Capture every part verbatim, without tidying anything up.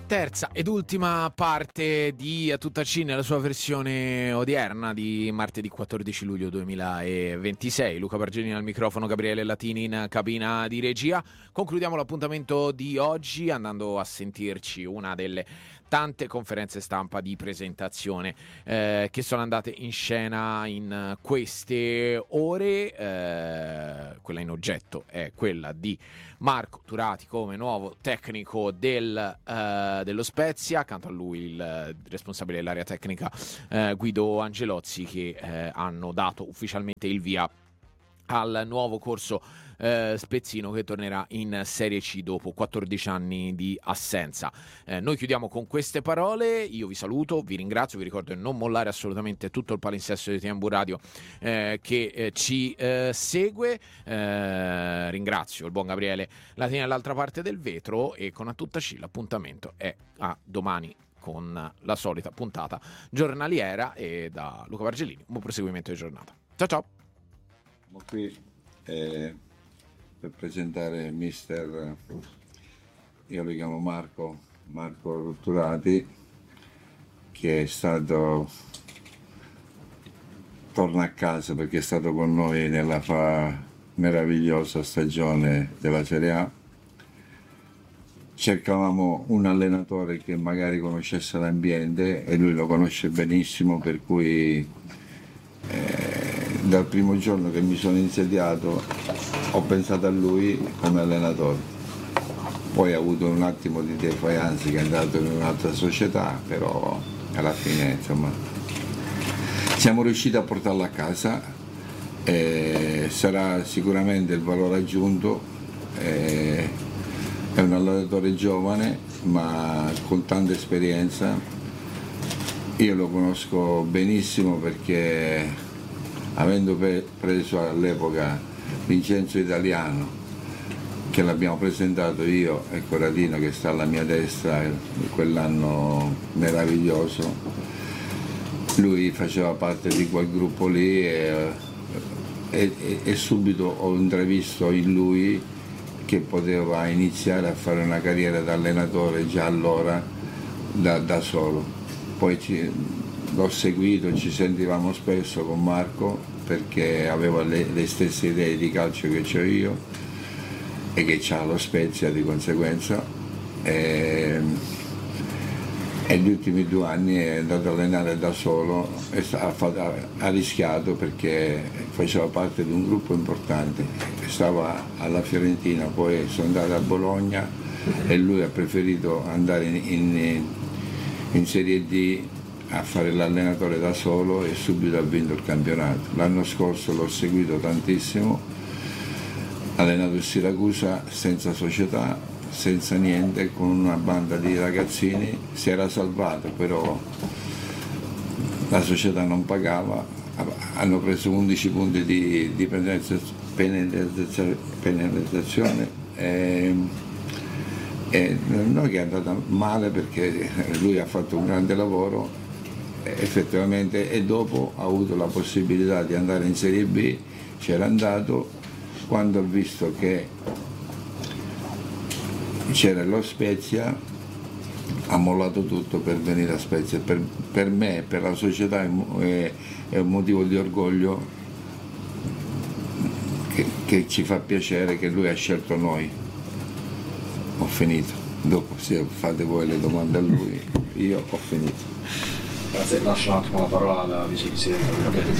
Terza ed ultima parte di A Tutta C nella sua versione odierna di martedì quattordici luglio duemilaventisei. Luca Bargelini al microfono, Gabriele Latini in cabina di regia. Concludiamo l'appuntamento di oggi andando a sentirci una delle tante conferenze stampa di presentazione eh, che sono andate in scena in queste ore. Eh, quella in oggetto è quella di Marco Turati come nuovo tecnico del, uh, dello Spezia, accanto a lui il uh, responsabile dell'area tecnica uh, Guido Angelozzi, che uh, hanno dato ufficialmente il via al nuovo corso eh, spezzino che tornerà in Serie C dopo quattordici anni di assenza. Eh, noi chiudiamo con queste parole, io vi saluto, vi ringrazio, vi ricordo di non mollare assolutamente tutto il palinsesto di Tembu Radio eh, che eh, ci eh, segue. Eh, ringrazio il buon Gabriele Latini all'altra parte del vetro e con A Tutta C l'appuntamento è a domani con la solita puntata giornaliera, e da Luca Bargelini buon proseguimento di giornata. Ciao ciao. Siamo qui eh, per presentare mister, io lo chiamo Marco, Marco Turati, che è stato, torna a casa perché è stato con noi nella fa meravigliosa stagione della Serie A. Cercavamo un allenatore che magari conoscesse l'ambiente e lui lo conosce benissimo, per cui eh, dal primo giorno che mi sono insediato ho pensato a lui come allenatore. Poi ha avuto un attimo di defiance che è andato in un'altra società, però alla fine insomma siamo riusciti a portarlo a casa. Eh, sarà sicuramente il valore aggiunto. Eh, è un allenatore giovane ma con tanta esperienza. Io lo conosco benissimo perché, avendo preso all'epoca Vincenzo Italiano, che l'abbiamo presentato io e Corradino che sta alla mia destra in quell'anno meraviglioso, lui faceva parte di quel gruppo lì e, e, e subito ho intravisto in lui che poteva iniziare a fare una carriera da allenatore già allora da, da solo. Poi ci, l'ho seguito, ci sentivamo spesso con Marco perché aveva le, le stesse idee di calcio che ho io e che c'ha lo Spezia di conseguenza, e, e gli ultimi due anni è andato a allenare da solo e ha, fatto, ha rischiato perché faceva parte di un gruppo importante, stava alla Fiorentina, poi sono andato a Bologna e lui ha preferito andare in, in, in Serie D a fare l'allenatore da solo e subito ha vinto il campionato. L'anno scorso l'ho seguito tantissimo, ha allenato il Siracusa senza società, senza niente, con una banda di ragazzini, si era salvato, però la società non pagava, hanno preso undici punti di, di penalizzazione, penalizzazione e, e non che è andata male perché lui ha fatto un grande lavoro effettivamente, e dopo ha avuto la possibilità di andare in Serie B, c'era andato, quando ha visto che c'era lo Spezia ha mollato tutto per venire a Spezia. Per, per me, per la società è, è un motivo di orgoglio che, che ci fa piacere che lui ha scelto noi. Ho finito, dopo se fate voi le domande a lui, io ho finito. Grazie, lascio un attimo la parola alla vicepresidente.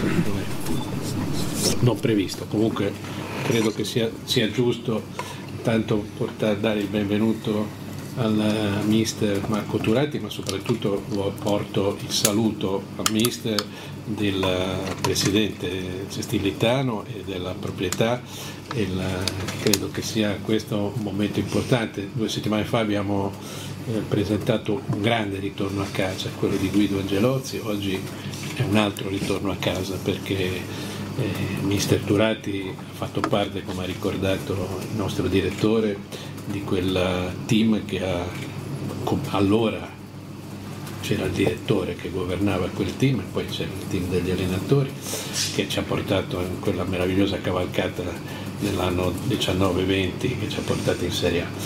Non previsto, comunque credo che sia, sia giusto tanto portare, dare il benvenuto al mister Marco Turati, ma soprattutto porto il saluto al mister, del presidente Cestillitano e della proprietà. E la, credo che sia questo un momento importante. Due settimane fa abbiamo eh, presentato un grande ritorno a casa, quello di Guido Angelozzi. Oggi è un altro ritorno a casa perché eh, mister Turati ha fatto parte, come ha ricordato il nostro direttore, di quel team che ha, allora c'era il direttore che governava quel team e poi c'era il team degli allenatori che ci ha portato in quella meravigliosa cavalcata nell'anno diciannove venti che ci ha portato in Serie A.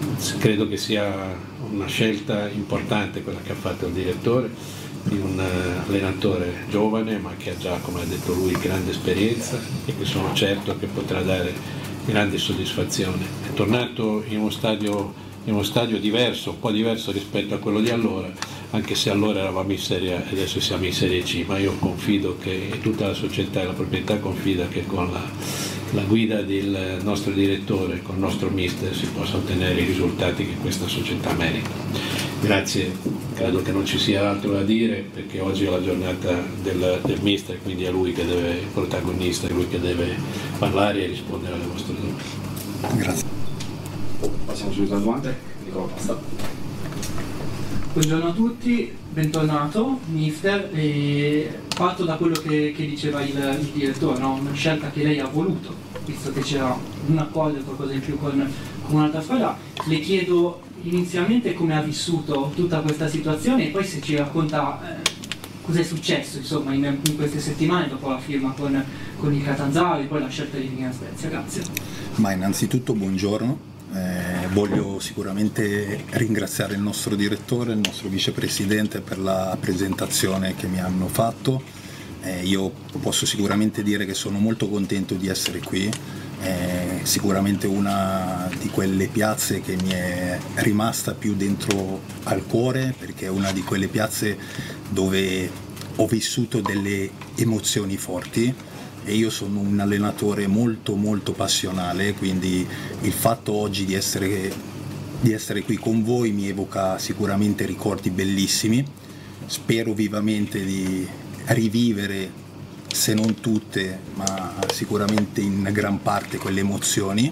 credo che sia una scelta importante quella che ha fatto il direttore, di un allenatore giovane ma che ha già, come ha detto lui, grande esperienza e che sono certo che potrà dare grande soddisfazione. È tornato in uno stadio, in uno stadio diverso, un po' diverso rispetto a quello di allora, anche se allora eravamo in Serie A e adesso siamo in Serie C, ma io confido che tutta la società e la proprietà confida che con la, la guida del nostro direttore, con il nostro mister, si possa ottenere i risultati che questa società merita. Grazie, credo che non ci sia altro da dire perché oggi è la giornata del, del mister, quindi è lui che deve, il protagonista, è lui che deve parlare e rispondere alle vostre domande. Grazie. Passiamo subito alla domanda. Nicola Pasta. Buongiorno a tutti, bentornato mister. E parto da quello che, che diceva il, il direttore, no? Una scelta che lei ha voluto, visto che c'era un accordo e qualcosa in più con, con un'altra squadra. Le chiedo inizialmente come ha vissuto tutta questa situazione e poi se ci racconta eh, cosa è successo insomma in, in queste settimane dopo la firma con, con il Catanzaro e poi la scelta di venire a Spezia. Grazie. Ma innanzitutto buongiorno. Eh, voglio sicuramente ringraziare il nostro direttore e il nostro vicepresidente per la presentazione che mi hanno fatto. Eh, io posso sicuramente dire che sono molto contento di essere qui, è sicuramente una di quelle piazze che mi è rimasta più dentro al cuore perché è una di quelle piazze dove ho vissuto delle emozioni forti. E io sono un allenatore molto molto passionale, quindi il fatto oggi di essere, di essere qui con voi mi evoca sicuramente ricordi bellissimi. Spero vivamente di rivivere, se non tutte, ma sicuramente in gran parte quelle emozioni.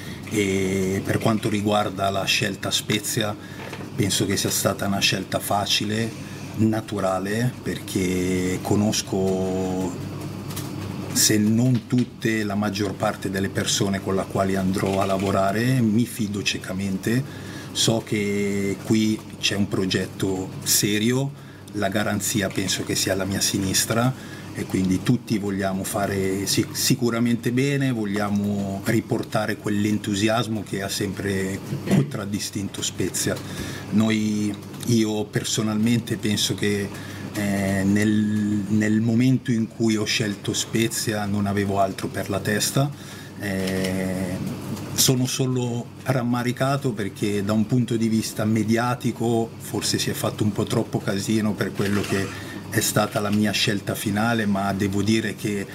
E per quanto riguarda la scelta Spezia, penso che sia stata una scelta facile, naturale, perché conosco, se non tutte, la maggior parte delle persone con le quali andrò a lavorare, mi fido ciecamente, so che qui c'è un progetto serio, la garanzia penso che sia alla mia sinistra e quindi tutti vogliamo fare sicuramente bene, vogliamo riportare quell'entusiasmo che ha sempre contraddistinto Spezia. Noi, io personalmente penso che Eh, nel, nel momento in cui ho scelto Spezia non avevo altro per la testa, eh, sono solo rammaricato perché da un punto di vista mediatico forse si è fatto un po' troppo casino per quello che è stata la mia scelta finale, ma devo dire che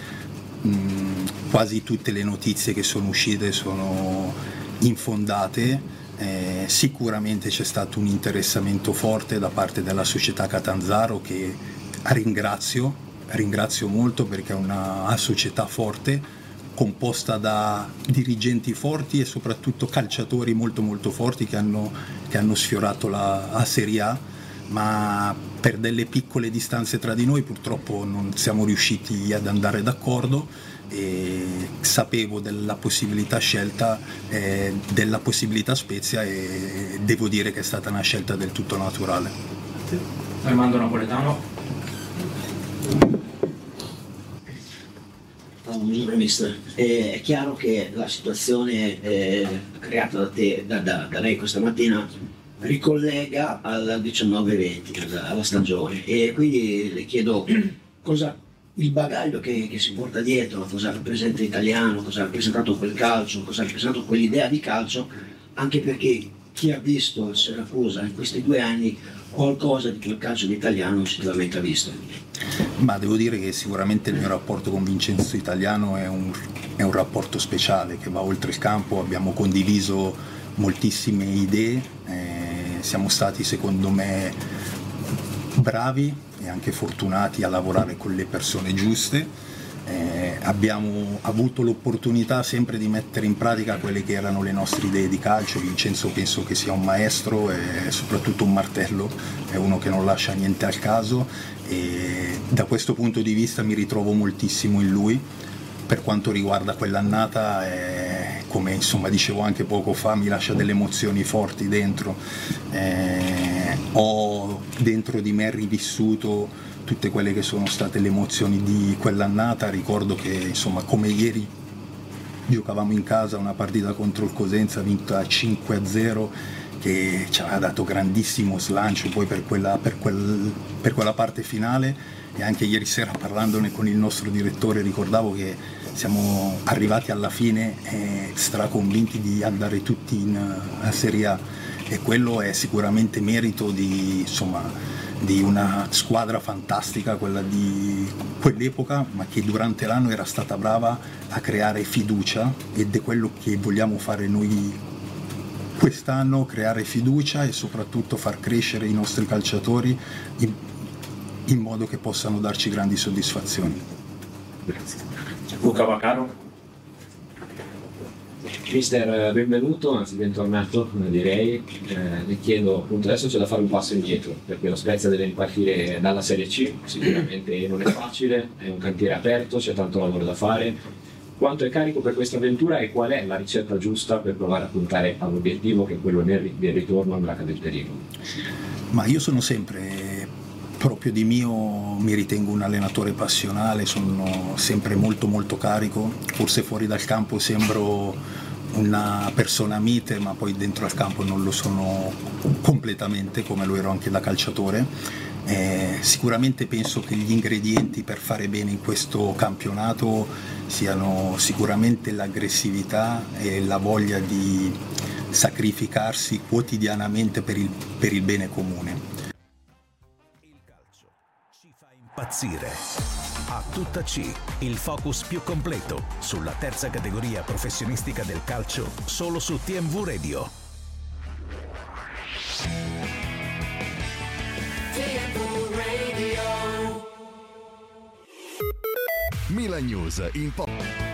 mh, quasi tutte le notizie che sono uscite sono infondate. Eh, sicuramente c'è stato un interessamento forte da parte della società Catanzaro che ringrazio, ringrazio molto perché è una società forte composta da dirigenti forti e soprattutto calciatori molto molto forti che hanno, che hanno sfiorato la, la Serie A, ma per delle piccole distanze tra di noi purtroppo non siamo riusciti ad andare d'accordo. E sapevo della possibilità scelta eh, della possibilità Spezia e devo dire che è stata una scelta del tutto naturale. Armando Napoletano. Buongiorno mister, eh, è chiaro che la situazione eh, creata da, te, da, da, da lei questa mattina ricollega al diciannove venti, alla stagione, e quindi le chiedo cosa il bagaglio che, che si porta dietro, cosa rappresenta Italiano, cosa ha rappresentato quel calcio, cosa ha rappresentato quell'idea di calcio, anche perché chi ha visto il Siracusa in questi due anni qualcosa di quel calcio di Italiano sicuramente ha visto. Ma devo dire che sicuramente il mio rapporto con Vincenzo Italiano è un, è un rapporto speciale che va oltre il campo, abbiamo condiviso moltissime idee, eh, siamo stati secondo me bravi e anche fortunati a lavorare con le persone giuste, eh, abbiamo avuto l'opportunità sempre di mettere in pratica quelle che erano le nostre idee di calcio. Vincenzo penso che sia un maestro e soprattutto un martello, è uno che non lascia niente al caso e da questo punto di vista mi ritrovo moltissimo in lui. Per quanto riguarda quell'annata, eh, come insomma dicevo anche poco fa, mi lascia delle emozioni forti dentro. Eh, ho dentro di me rivissuto tutte quelle che sono state le emozioni di quell'annata. Ricordo che insomma come ieri giocavamo in casa una partita contro il Cosenza vinta cinque a zero, che ci aveva dato grandissimo slancio poi per quella, per quel, per quella parte finale. E anche ieri sera, parlandone con il nostro direttore, ricordavo che siamo arrivati alla fine eh, straconvinti di andare tutti in, in Serie A, e quello è sicuramente merito di, insomma, di una squadra fantastica, quella di quell'epoca, ma che durante l'anno era stata brava a creare fiducia, ed è quello che vogliamo fare noi quest'anno, creare fiducia e soprattutto far crescere i nostri calciatori in, in modo che possano darci grandi soddisfazioni. Grazie. Luca Vaccaro. Mister, benvenuto, anzi bentornato direi. Eh, le chiedo, appunto, adesso c'è da fare un passo indietro, perché lo Spezia deve ripartire dalla Serie C, sicuramente non è facile, è un cantiere aperto, c'è tanto lavoro da fare. Quanto è carico per questa avventura e qual è la ricetta giusta per provare a puntare all'obiettivo, che è quello del ritorno alla cadenterino? Ma io sono sempre, proprio di mio, mi ritengo un allenatore passionale, sono sempre molto molto carico, forse fuori dal campo sembro una persona mite, ma poi dentro al campo non lo sono completamente, come lo ero anche da calciatore. Eh, sicuramente penso che gli ingredienti per fare bene in questo campionato siano sicuramente l'aggressività e la voglia di sacrificarsi quotidianamente per il, per il bene comune. Il calcio ci fa impazzire. A tutta C, il focus più completo sulla terza categoria professionistica del calcio, solo su T M V Radio. Milan News in po-